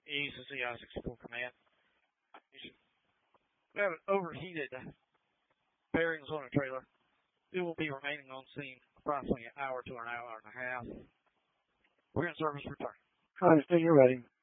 ECC I-64 command. We have overheated bearings on the trailer. It will be remaining on scene approximately an hour to an hour and a half. We're in service return. I understand you're ready.